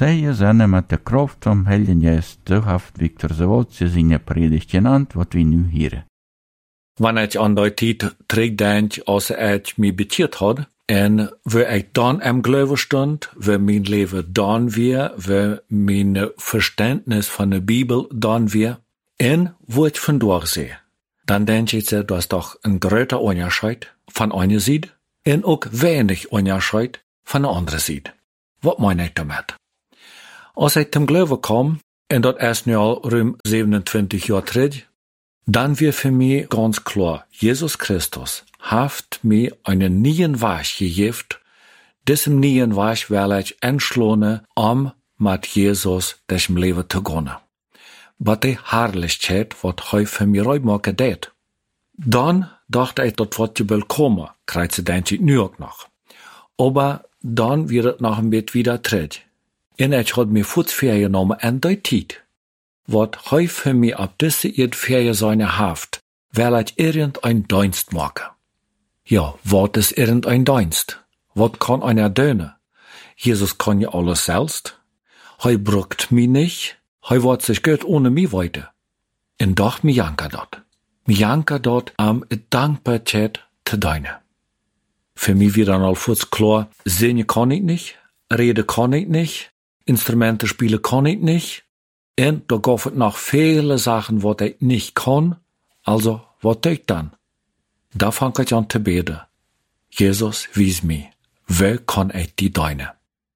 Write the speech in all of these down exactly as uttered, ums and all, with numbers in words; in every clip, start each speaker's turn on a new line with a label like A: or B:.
A: säger seine mit der Kraft vom Heiligen Geist, so haft Viktor Zawolz seine Predigt genannt, was wir nu hören.
B: Wanneer ik aan die tijd terugdenk als ik me bekeerd had, en waar ik dan am geloven stond, waar mijn leven dan weer, waar mijn verständnis van de Bibel dan weer, en wo ik vandoor zie, dan denk ik dat is toch een groter onderscheid van eine zijde, en ook weinig onderscheid van de andere zijde. Wat meen ik daarmee? Als ik ten geloven kwam, en dat is nu al ruim zevenentwintig jaar terug, dann wird für mich ganz klar, Jesus Christus hat mir einen neuen Weg gegeben, diesem neuen Weg will ich entschlossen, um mit Jesus das Leben zu gehen. Was die Herrlichkeit, was heute für mich reinmachen det. Dann dachte ich, das wird ja wohl kommen, kreuze denke ich nu auch noch. Aber dann wird es noch ein bisschen wieder zurück. Und ich hatte mir Fußferien genommen an der Zeit. Wat heu für mich ab diese Erdferie seine Haft, weil ich irgendein Dienst machen. Ja, wat ist irgendein Dienst? Wat kann einer döne? Jesus kann ja alles selbst. Heu bruckt mich nicht. Heu wird sich gut ohne mich weiter. Und doch mi janka dort. Mi janka dort am Dankbarkeit zu deine. Für mich wird dann al kurz klar, singen kann ich nicht, reden kann ich nicht, Instrumente spielen kann ich nicht. Und da gab es noch viele Sachen, was ich nicht kann. Also, was tue ich dann? Da fange ich an zu beten. Jesus, wies mir, wo kann ich die deine?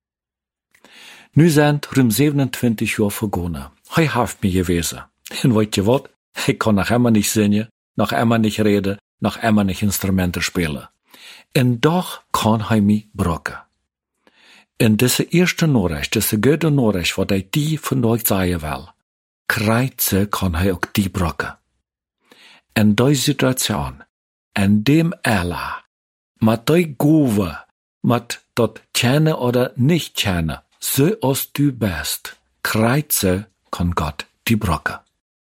B: Nu sind rund zevenentwintig Jahre vergangen. Hij heeft mir gewesen. Und weet je wat? Ich kann noch immer nicht singen, noch immer nicht reden, noch immer nicht Instrumente spielen. Und doch kann hij mich brauchen. In diese erste Nachricht, diese gute Nachricht, was ich die von euch sagen will, kreuze kann er auch die brauchen. In dieser Situation, in dem Allah, mit der Gove, mit dort kennen oder nicht kennen, so als du bist, kreuze kann Gott die brauchen.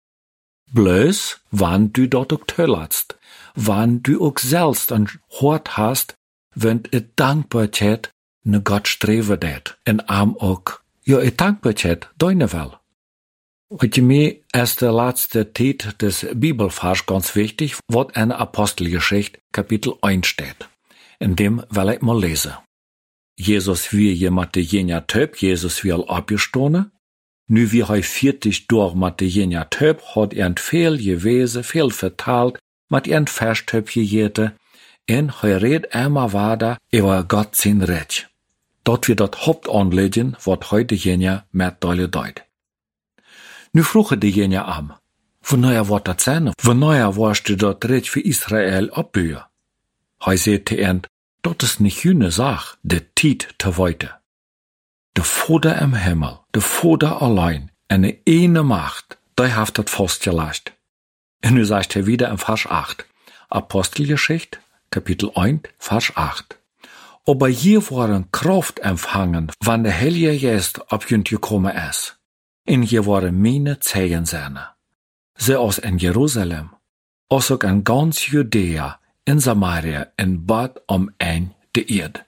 B: Bloß, wann du dort auch tölst, wann du auch selbst ein Hort hast, wenn es Dankbarkeit ne Gott streven det, en am ook, ja, ik dankbaarheid, deine wel. Wat je mir ist der letzte Zeit des Bibelvers ganz wichtig, was in der Apostelgeschichte Kapitel eins steht. In dem will ich mal lesen. Jesus wie jemand de jener Töp, Jesus wie all abgestohne. Nu wie hij vierzig durch mit de jener Töp, hat er viel gewesen, viel vertalt, mit er Verstöp gegeten, en hij redt immer weiter über Gott sein Recht. Dat wir dat Hauptanliegen, wat heute jenja met deile deut. Nu vroegen de jenja am, wanneer wordt dat zijn? Wanneer wordt je dat recht voor Israël opbouwen? Hij zei te end, dat is niet jene zaak, de tijd te weiten. De Vader im Himmel, de Vader allein, en de ene Macht, die heeft dat vastgelegd. En nu zegt hij wieder in Vers acht, Apostelgeschichte, Kapitel eins, Vers acht. Aber hier waren Kraft empfangen, wann der Heilige Geist auf jünd gekommen ist. Und hier waren meine Zeichen seine. So aus in Jerusalem, als auch in ganz Judäa, in Samaria, in Bad um ein de Erde.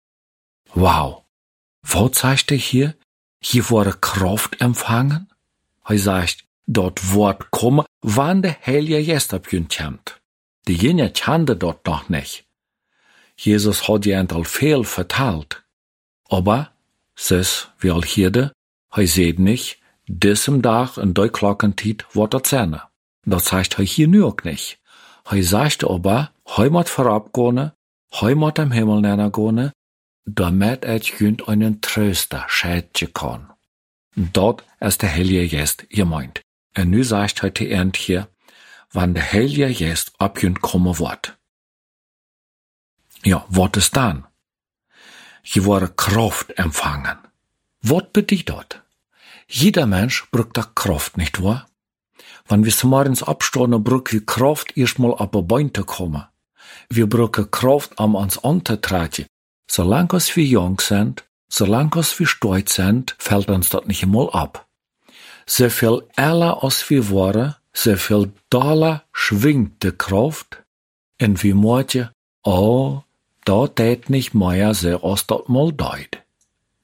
B: Wow! Was sagt er hier? Hier wurde Kraft empfangen? Er sagt, dort wird kommen, wann der Heilige Geist auf jünd kommt. Die jene kannte dort noch nicht. Jesus hat ja einmal viel vertalt. Aber, ses, wie all hierde, hij seht nicht, diesem Tag in der Glockentiet wird er zähne. Das sagt hij hier nu auch nicht. Hij sagt aber, hij moet vorabgehen, hij moet im Himmel nennen gehen, damit ich jünd einen Tröster schädje kann. Dort ist der Heilige Geist gemeint. Und nu sagt hij die End hier, wann der Heilige Geist abjünd kommen wird. Ja, wat is dan? Je wordt Kraft empfangen. Wat bedeutet dat? Jeder Mensch braucht da Kraft, nicht wahr? Wenn wir morgens abstehen, brauchen wir Kraft, erstmal auf ein Bein zu kommen. Wir brauchen Kraft, um uns anzutreten. Solange wir jung sind, solange wir stolz sind, fällt uns das nicht einmal ab. So viel älter als wir waren, so viel doller schwingt die Kraft, und wir merken, oh, da tät nicht mehr so, als das mal deut.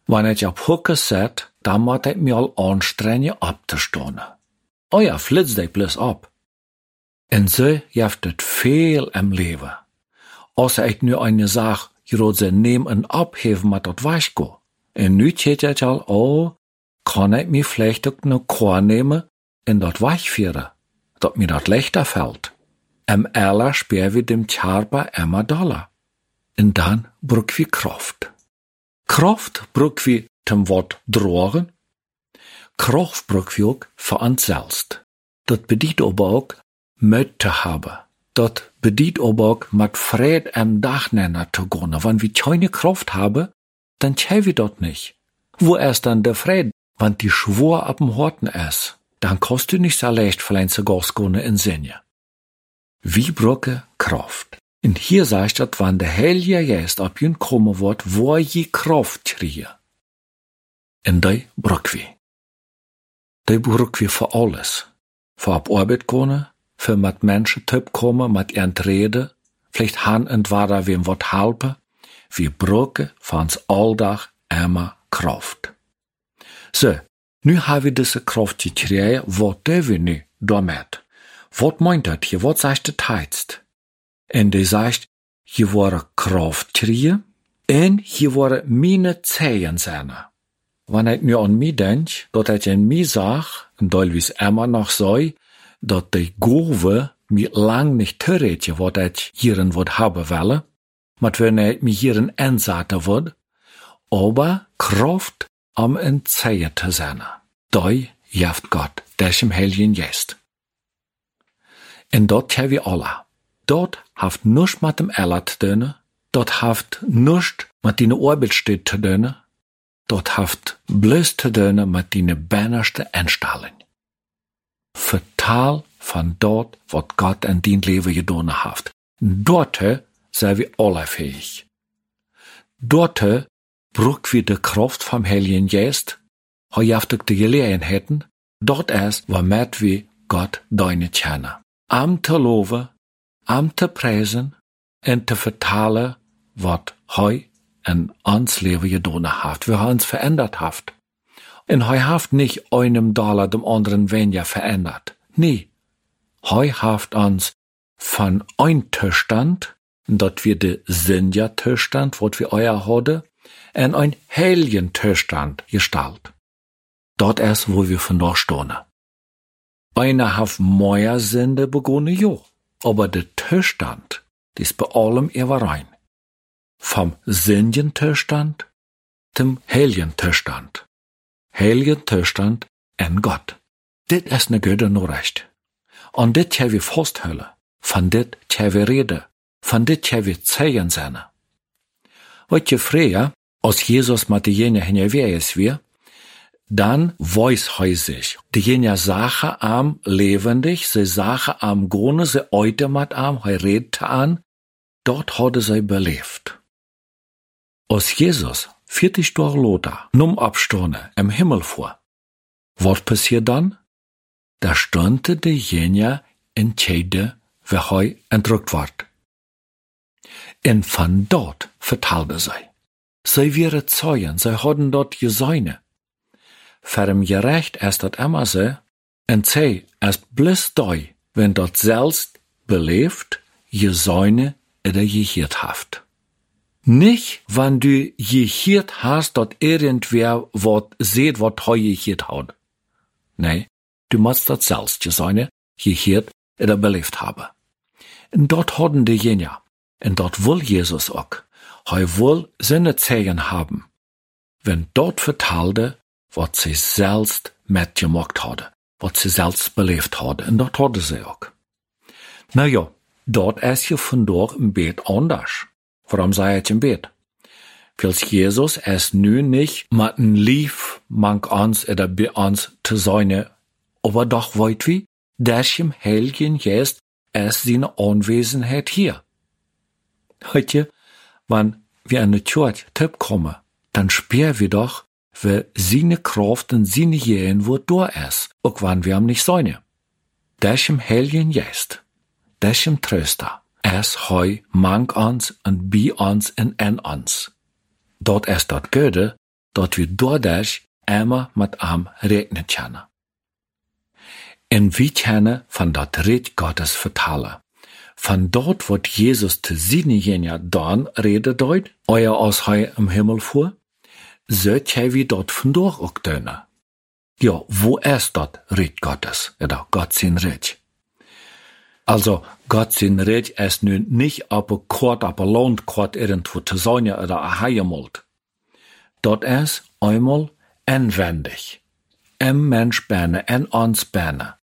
B: Wanneer ik op hoeken zet, dan moet ik me al aanstrengen op te staan. Oh ja, flits die plus op. En zo heeft het veel im leven. Als ik nu een zaak, je ze neem en opgeven met dat waschko. En nu zit ik al, oh, kan ik me vielleicht ook een koor nemen en dat wegvieren, dat mir dat leichter fällt. Im Eller speer we dem Tjarpa emma dollar. En dan bruk we kraft. Kraft bruk we zum wat dragen. Kraft bruk we ook voor ons zelfs. Dat bedient ook met te hebben. Dat bedient ook met vrede en dagnenner te gaan. Wenn we keine Kraft hebben, dan tjei we dat niet. Wo ist dann der Fried? Wenn die Schwur ab dem Horten ist, dann kannst du nicht so leicht verlein zu Gasgone in Sinne. Wie brücke Kraft. Und hier sagt das, wenn der Heilige Geist ab ihn kommen wird, wo je Kraft kriege. Und die brücke wir. Die brücke wir für alles. Für ab Arbeit gehen, für mit Menschen typ kommen, mit ihren Rede, vielleicht han und wara wem wat helpen. Wir brücke für uns alldach immer Kraft. So, nu haben wir diese Kraft gekriegt, was tun wir nu damit? Was meint das hier? Was sagt der Text? Und der sagt, hier war Kraft kriegen, und hier war meine Zehen sein. Wenn ich nu an mich denk, dass ich in mich sag, und da wie es immer noch so, dass die Gove mir lang nicht terretje, was ich hierin wird haben will, mit wenn ich mich hierin einsetzen wird, aber Kraft am in Zehe zu sein. Doi jaft Gott, des im Heiligen Geist. Und dort haben wir alle. Dort haft nichts mit dem Eller zu tun, dort haft nichts mit deiner Arbeitsstätte zu tun, dort haft bloß zu tun mit deiner bannerste Einstellung. Vertal von dort, was Gott in dein Leben getan hat. Dort sind wir alle fähig. Dort braucht wir die Kraft vom Heiligen Geist, hoi auf die Gelegenheiten, dort erst, womit wir Gott deine kennen. Am te loven, am te preisen, en te vertalen, wat hoi in ons Leben getan hat, wie er uns verändert hat. En hoi haft nicht einem Dollar dem anderen weniger verändert. Nee, hoi haft uns von ein Zustand, dat wir de Sinja-Zustand, wat wir euer hadden, en ein heiligen Zustand gestalt. Dort erst, wo wir von dort stehen. Einer hat mehr Sünde begonnen, jo, aber der Zustand, die ist bei allem rein. Vom Sündigen Zustand zum heiligen Zustand. Heiligen Zustand en Gott. Dit ist ne Göde nur recht. Und dit tja wir festhöllen, von dit tja wir reden, von dit tja wir zeigen seine. Wat je früher, als Jesus mit jene hingewees wir, dann weiß he sich. Diejenigen Sache am lebendig, sie Sache am Grunde, sie oite mat am, he redte an, dort hatte sie belebt. Als Jesus vierzig Jahre Lothar, num Abstunde im Himmel vor. Was passiert dann? Da stünde diejenigen in Tjede, wie he entrückt ward. Und von dort vertalte sie. Sie wären Zeugen, sie hatten dort Gesäune. Für im Gerecht ist dat immer so, und sie ist bloß da, wenn dort selbst belebt, Gesäune oder gehiert haft. Nicht, wenn du gehiert hast, dort irgendwer wat seht, wat heu gehiert hat. Nee, du musst dort selbst Gesäune, gehiert oder belebt haben. Und dort hatten diejenigen, und dort will Jesus auch, he will seine Zeugen haben, wenn dort vertalte, was sie selbst mitgemacht hatte, was sie selbst belebt hatte, und dort hatte sie auch. Na ja, dort ist ja von dort im Bett anders. Warum sei ich im Bett? Weil Jesus ist nun nicht mit ein Lief, mank uns oder bei uns zu sein, aber doch weit wie, dass im Heiligen Geist ist seine Anwesenheit hier. Heute, wenn wir in die Church Tipp kommen, dann spüren wir doch, wie seine Kraft und seine Jähen wo da ist, auch wenn wir am nicht sein. Das im Heiligen Geist, das im Tröster, es heu mank uns und bi uns und en uns. Dort ist dort Göde, dat wir dadurch immer mit ihm rechnen können. Und wir können von dat Red Gottes vertalen. Von dort, wat Jesus te seine Jünger dann rede deut, euer als hei im Himmel fuhr, sollt hij wie dort von durch auch döne. Ja, wo ist dat Red Gottes, oder Gott sein Red? Also, Gott sein Red ist nun nicht auf ein Quart, auf ein Landquart irgendwo zu sein oder ein Heimat. Dort ist einmal inwendig. Im Mensch berne, in uns berne.